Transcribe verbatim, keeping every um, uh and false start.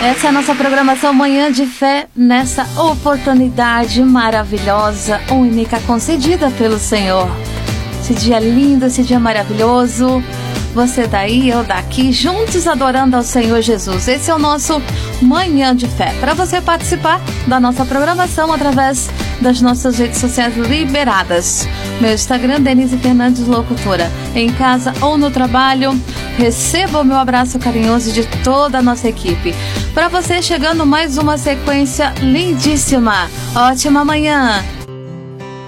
Essa é a nossa programação Manhã de Fé, nessa oportunidade maravilhosa, única, concedida pelo Senhor. Esse dia lindo, esse dia maravilhoso, você daí, eu daqui, juntos adorando ao Senhor Jesus. Esse é o nosso Manhã de Fé. Para você participar da nossa programação através das nossas redes sociais liberadas. Meu Instagram, Denise Fernandes Locutora. Em casa ou no trabalho, receba o meu abraço carinhoso de toda a nossa equipe. Para você chegando mais uma sequência lindíssima. Ótima manhã.